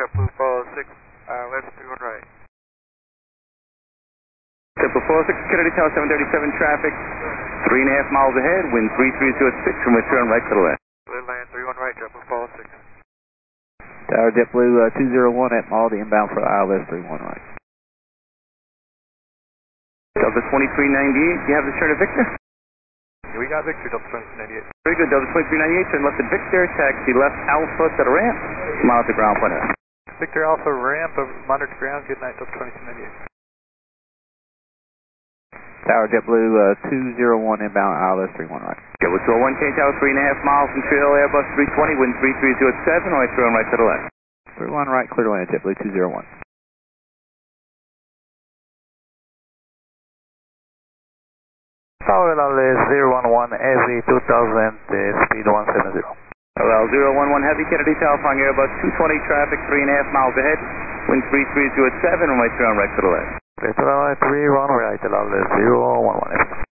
JetBlue follow 6, left 31 right. JetBlue follow 6, Kennedy Tower 737 traffic, 3.5 miles ahead, wind 3306, from return right to the left. Clear land 31 right, JetBlue follow 6. Tower JetBlue 201 at Maldi, inbound for ILS 31 right. Delta 2398, you have the turn of Victor? Yeah, we got Victor, Delta 2398. Very good, Delta 2398, turn left at Victor, taxi left Alpha to the ramp, mile to ground point. Victor Alpha ramp, monitor ground, good night, Delta 2398. Tower JetBlue 201 inbound ILS 31 right. JetBlue 201, change out 3.5 miles from trail Airbus 320, wind 3307, right turn right to the left. 31 right, clear to land, JetBlue 201. Tower LL 011 SE 2000, speed 170. LL 011 Heavy, Kennedy Tower, flying Airbus 220 traffic, 3.5 miles ahead, wind 3307, and right turn right to the left. Clear to runway 31 right, LL 011.